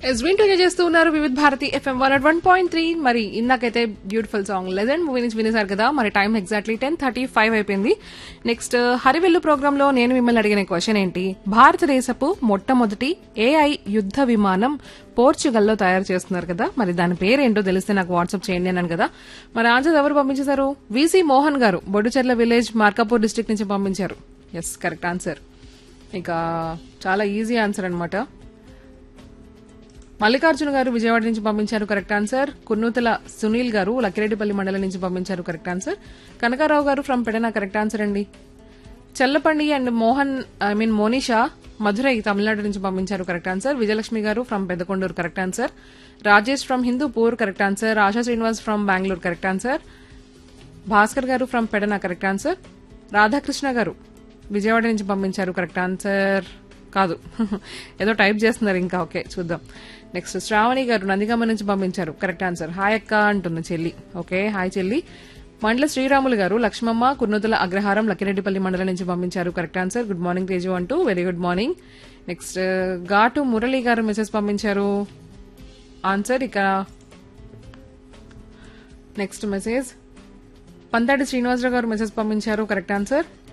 వింటూ ఎంజాయ్ చేస్తూ ఉన్నారు వివిధ భారతి ఎఫ్ఎం 101.3. మరి ఇందాకైతే బ్యూటిఫుల్ సాంగ్ లెజెండ్ మూవీ నుంచి వినేశారు కదా. మరి టైం ఎగ్జాక్ట్లీ 10:35 అయిపోయింది. నెక్స్ట్ హరివెల్లు ప్రోగ్రామ్ లో నేను మిమ్మల్ని అడిగిన క్వశ్చన్ ఏంటి, భారతదేశపు మొట్టమొదటి ఏఐ యుద్ధ విమానం పోర్చుగల్లో తయారు చేస్తున్నారు కదా, మరి దాని పేరేంటో తెలిస్తే నాకు వాట్సాప్ చేయండి అన్నాను కదా. మరి ఆన్సర్ ఎవరు పంపించేశారు? విసి మోహన్ గారు బొడ్డుచెర్ల విలేజ్ మార్కాపూర్ డిస్ట్రిక్ట్ నుంచి పంపించారు. Yes, correct answer. ఇక చాలా ఈజీ ఆన్సర్ అన్నమాట. మల్లికార్జున గారు విజయవాడ నుంచి పంపించారు కరెక్ట్ ఆన్సర్. కున్నూతల సునీల్ గారు లక్కిరెడ్డిపల్లి మండలం నుంచి పంపించారు కరెక్ట్ ఆన్సర్. కనకారావు గారు ఫ్రమ్ పెడన కరెక్ట్ ఆన్సర్ అండి. చెల్లపండి అండ్ మోనిషా మధురై తమిళనాడు నుంచి పంపించారు కరెక్ట్ ఆన్సర్. విజయలక్ష్మి గారు from Peddakonduru correct answer. Rajesh from Hindupur correct answer. ASHA Srinivas from Bengaluru correct answer. Bhaskar గారు from Pedana correct answer. Radhakrishna గారు విజయవాడ నుంచి పంపించారు కరెక్ట్ ఆన్సర్ కాదు, ఏదో టైప్ చేస్తున్నారు ఇంకా. ఓకే, చూద్దాం. నెక్స్ట్ శ్రావణి గారు నందిగామ నుంచి పంపించారు కరెక్ట్ ఆన్సర్. హాయ్ అక్క అంటున్న చెల్లి. ఓకే, హాయ్ చెల్లి. మండల శ్రీరాములు గారు లక్ష్మమ్మ కుర్నూతుల అగ్రహారం లక్కిరెడ్డిపల్లి మండలం నుంచి పంపించారు correct answer. Good morning Teju అంటూ, వెరీ గుడ్ మార్నింగ్. నెక్స్ట్ ఘాటు మురళి గారు మెసేజ్ పంపించారు ఆన్సర్. ఇక నెక్స్ట్ మెసేజ్ పంతాడి శ్రీనివాసరావు గారు మెసేజ్ పంపించారు కరెక్ట్ ఆన్సర్.